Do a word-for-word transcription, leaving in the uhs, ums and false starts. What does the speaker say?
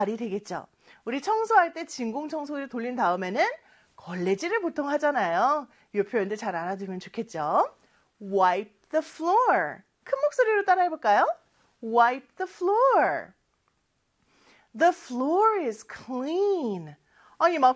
말이 되겠죠. 우리 청소할 때 진공청소기를 돌린 다음에는 걸레질을 보통 하잖아요. 이 표현들 잘 알아두면 좋겠죠. Wipe the floor. 큰 목소리로 따라 해볼까요? Wipe the floor. The floor is clean. 아니 막